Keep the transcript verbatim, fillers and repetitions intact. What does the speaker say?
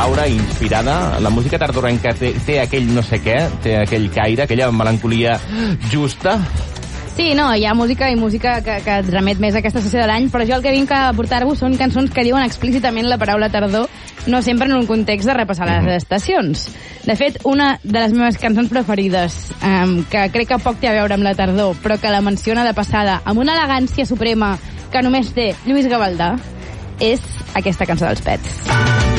Laura, inspirada. La música tardorenca té, té aquell no sé què, té aquell caire, aquella melancolia justa. Sí, no, hi ha música i música que, que et remet més a aquesta estació de l'any, però jo el que vinc a portar-vos són cançons que diuen explícitament la paraula tardor, no sempre en un context de repassar les mm-hmm. estacions. De fet, una de les meves cançons preferides, um, que crec que poc té a veure amb la tardor, però que la menciona de passada amb una elegància suprema que només té Lluís Gavaldà, és aquesta cançó dels Pets.